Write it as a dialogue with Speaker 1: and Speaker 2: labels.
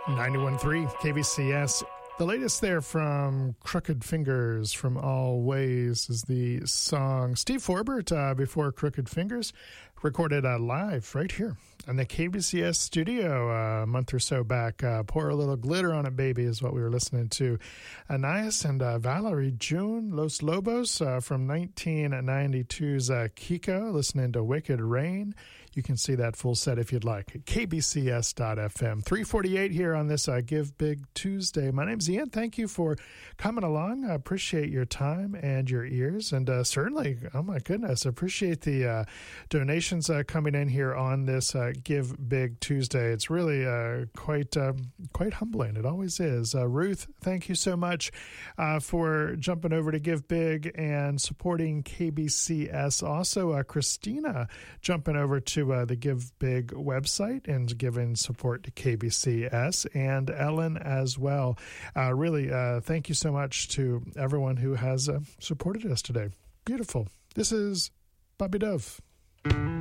Speaker 1: 91.3 KBCS. The latest there from Crooked Fingers from All Ways is the song Steve Forbert before Crooked Fingers, recorded live right here in the KBCS studio a month or so back. Pour a Little Glitter on It, Baby is what we were listening to. Anais and Valerie June, Los Lobos from 1992's Kiko, listening to Wicked Rain. You can see that full set if you'd like at kbcs.fm. 3:48 here on this Give Big Tuesday. My name's Ian. Thank you for coming along. I appreciate your time and your ears. And certainly, oh my goodness, appreciate the donations coming in here on this Give Big Tuesday. It's really quite humbling. It always is. Ruth, thank you so much for jumping over to Give Big and supporting KBCS. Also, Christina jumping over to the Give Big website and giving support to KBCS, and Ellen as well. Really, thank you so much to everyone who has supported us today. Beautiful. This is Bobby Dove.